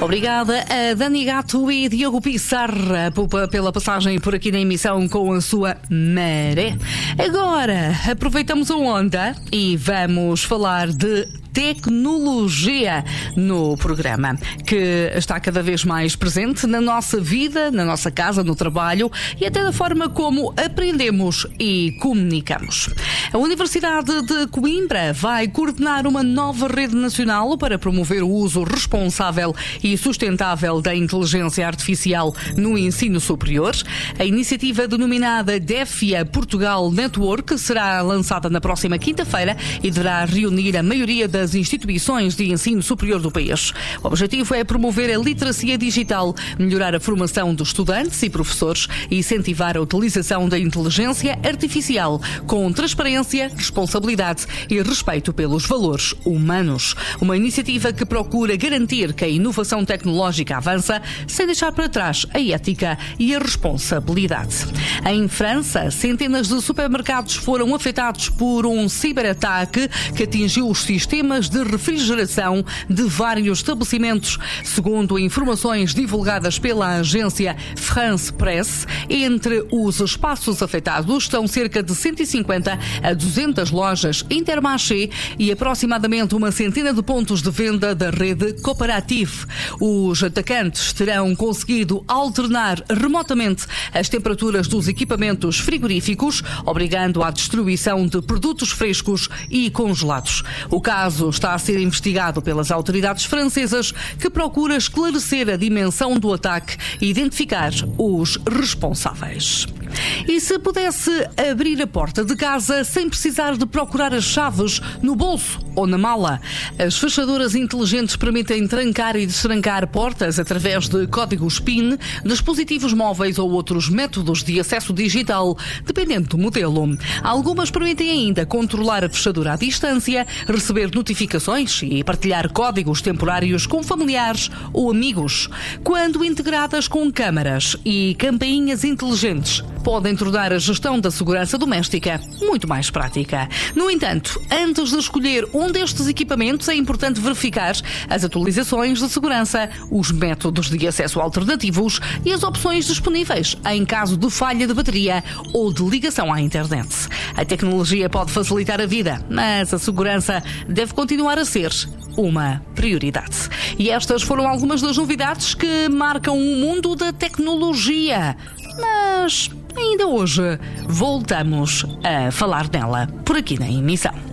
Obrigada a Dani Gato e Diogo Pissarra pela passagem por aqui na emissão com a sua Maré. Agora aproveitamos a onda e vamos falar de tecnologia no programa, que está cada vez mais presente na nossa vida, na nossa casa, no trabalho e até da forma como aprendemos e comunicamos. A Universidade de Coimbra vai coordenar uma nova rede nacional para promover o uso responsável e sustentável da inteligência artificial no ensino superior. A iniciativa denominada DEFIA Portugal Network será lançada na próxima quinta-feira e deverá reunir a maioria das instituições de ensino superior do país. O objetivo é promover a literacia digital, melhorar a formação dos estudantes e professores e incentivar a utilização da inteligência artificial com transparência, responsabilidade e respeito pelos valores humanos. Uma iniciativa que procura garantir que a inovação tecnológica avança sem deixar para trás a ética e a responsabilidade. Em França, centenas de supermercados foram afetados por um ciberataque que atingiu os sistemas de refrigeração de vários estabelecimentos. Segundo informações divulgadas pela agência France Press, entre os espaços afetados estão cerca de 150 a 200 lojas Intermarché e aproximadamente uma centena de pontos de venda da rede Cooperative. Os atacantes terão conseguido alternar remotamente as temperaturas dos equipamentos frigoríficos, obrigando à destruição de produtos frescos e congelados. O caso está a ser investigado pelas autoridades francesas, que procuram esclarecer a dimensão do ataque e identificar os responsáveis. E se pudesse abrir a porta de casa sem precisar de procurar as chaves no bolso ou na mala? As fechaduras inteligentes permitem trancar e destrancar portas através de códigos PIN, dispositivos móveis ou outros métodos de acesso digital, dependendo do modelo. Algumas permitem ainda controlar a fechadura à distância, receber notificações e partilhar códigos temporários com familiares ou amigos. Quando integradas com câmaras e campainhas inteligentes, podem tornar a gestão da segurança doméstica muito mais prática. No entanto, antes de escolher um destes equipamentos, é importante verificar as atualizações de segurança, os métodos de acesso alternativos e as opções disponíveis em caso de falha de bateria ou de ligação à internet. A tecnologia pode facilitar a vida, mas a segurança deve continuar a ser uma prioridade. E estas foram algumas das novidades que marcam o mundo da tecnologia. Mas ainda hoje voltamos a falar dela por aqui na emissão.